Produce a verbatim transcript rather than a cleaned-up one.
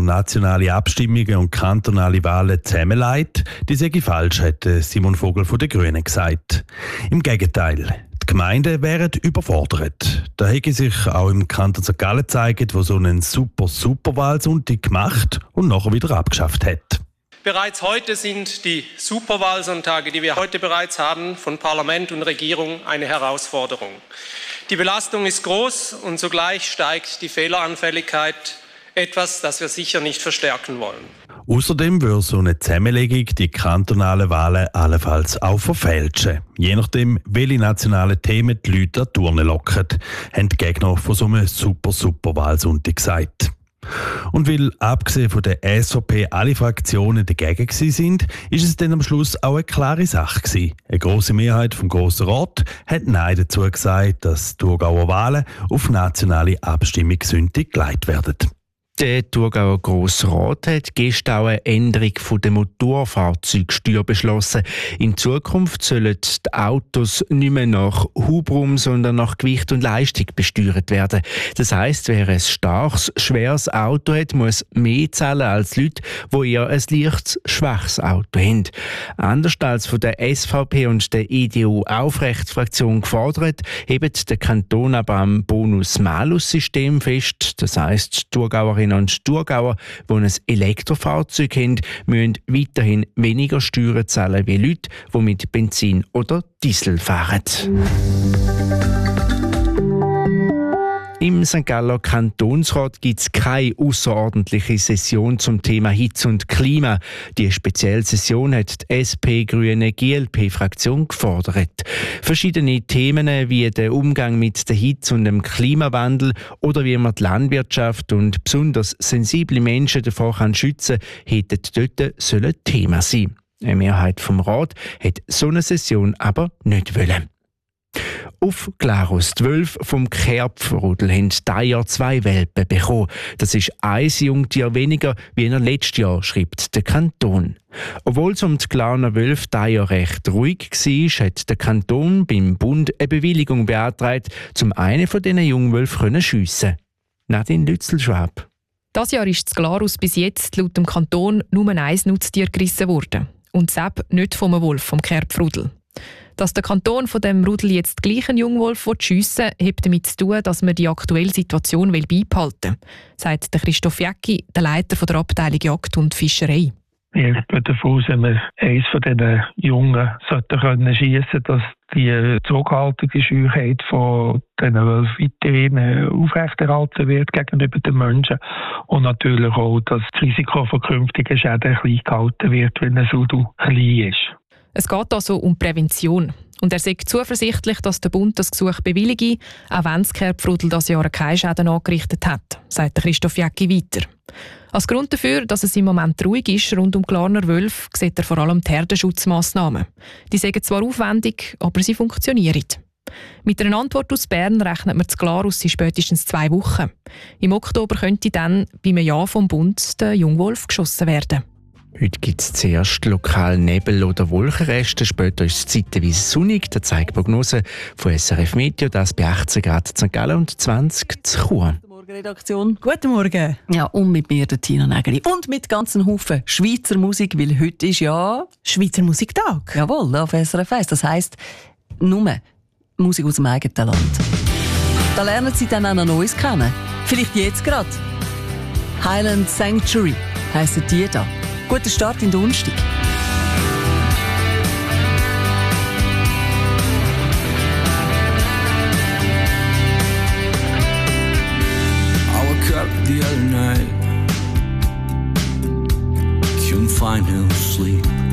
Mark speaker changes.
Speaker 1: nationale Abstimmungen und kantonale Wahlen zusammenlegt, die sei falsch, hätte Simon Vogel von den Grünen gesagt. Im Gegenteil. Die Gemeinden wären überfordert. Da hätte sich auch im Kanton Sankt Gallen gezeigt, wo so einen super Superwahlsonntag gemacht und nachher wieder abgeschafft hat.
Speaker 2: Bereits heute sind die Superwahlsonntage, die wir heute bereits haben, von Parlament und Regierung eine Herausforderung. Die Belastung ist groß und zugleich steigt die Fehleranfälligkeit, etwas, das wir sicher nicht verstärken wollen.
Speaker 1: Außerdem würde so eine Zusammenlegung die kantonalen Wahlen allenfalls auch verfälschen. Je nachdem, welche nationalen Themen die Leute an die Urne locken, haben die Gegner von so einem super-super-Wahlsonntag gesagt. Und weil abgesehen von der S V P alle Fraktionen dagegen waren, ist es dann am Schluss auch eine klare Sache gewesen. Eine grosse Mehrheit vom Grossen Rat hat Nein dazu gesagt, dass die Thurgauer Wahlen auf nationale Abstimmungssonntag geleitet werden.
Speaker 3: Der Thurgauer Grossrat hat gestern auch eine Änderung der Motorfahrzeugsteuer beschlossen. In Zukunft sollen die Autos nicht mehr nach Hubraum, sondern nach Gewicht und Leistung besteuert werden. Das heisst, wer ein starkes, schweres Auto hat, muss mehr zahlen als Leute, die eher ein leichtes, schwaches Auto haben. Anders als von der S V P und der E D U-Aufrechtsfraktion gefordert, hebt der Kanton aber am Bonus-Malus-System fest. Das heisst, die Thurgauerinnen und Thurgauer, die ein Elektrofahrzeug haben, müssen weiterhin weniger Steuern zahlen wie Leute, die mit Benzin oder Diesel fahren. Im Sankt Galler Kantonsrat gibt es keine außerordentliche Session zum Thema Hitze und Klima. Die Spezialsession hat die S P Grüne G L P-Fraktion gefordert. Verschiedene Themen wie der Umgang mit der Hitze und dem Klimawandel oder wie man die Landwirtschaft und besonders sensible Menschen davor kann schützen kann, hätten dort sollen Thema sein. Eine Mehrheit vom Rat hat so eine Session aber nicht wollen. Auf Glarus zwölf vom Kerpfrudel haben dieses Jahr zwei Welpen bekommen. Das ist ein Jungtier weniger wie in letztes Jahr, schreibt der Kanton. Obwohl es um die Glarner Wölfe dieses Jahr recht ruhig war, hat der Kanton beim Bund eine Bewilligung beantragt, um einen von diesen Jungwölfen zu schiessen. Nadine Lützelschwab.
Speaker 4: Das Jahr ist das Glarus bis jetzt laut dem Kanton nur ein Nutztier gerissen worden. Und das nicht vom Wolf, vom Kerpfrudel. Dass der Kanton von dem Rudel jetzt gleich einen Jungwolf schiessen will, hat damit zu tun, dass man die aktuelle Situation beibehalten will, sagt der Christoph Jäcki, der Leiter der Abteilung Jagd und Fischerei.
Speaker 5: Ich gehe davon aus, wenn wir eines von diesen Jungen sollten schiessen, dass die Zurückhaltungsscheuheit von diesen Wölfen weiterhin aufrechterhalten wird gegenüber den Menschen und natürlich auch, dass das Risiko von künftigen Schäden klein gehalten wird, wenn ein Rudel klein ist.
Speaker 4: Es geht also um Prävention. Und er sagt zuversichtlich, dass der Bund das Gesuch bewillige, auch wenn das Kerpfrudel das Jahr keine Schäden angerichtet hat, sagt Christoph Jäcki weiter. Als Grund dafür, dass es im Moment ruhig ist rund um Glarner Wölfe, sieht er vor allem die Herdenschutzmassnahmen. Die sind zwar aufwendig, aber sie funktionieren. Mit einer Antwort aus Bern rechnet man das Glarus in spätestens zwei Wochen. Im Oktober könnte dann beim Ja vom Bund der Jungwolf geschossen werden.
Speaker 3: Heute gibt es zuerst lokal Nebel- oder Wolkenreste, später ist es zeitweise sonnig. Das zeigt die Prognose von S R F Meteo, das bei achtzehn Grad in Sankt Gallen und zwanzig zu Chur.
Speaker 6: Guten Morgen, Redaktion. Guten Morgen. Ja, und mit mir der Tina Nägeli. Und mit ganzen Haufen Schweizer Musik, weil heute ist ja
Speaker 7: Schweizer Musiktag.
Speaker 6: Jawohl, auf S R F eins. Das heisst, nur Musik aus dem eigenen Land. Da lernen Sie dann auch noch Neues kennen. Vielleicht jetzt gerade. Highland Sanctuary heissen die da. Guten Start in den Donnerstag.
Speaker 8: I woke up the other night, couldn't find no sleep.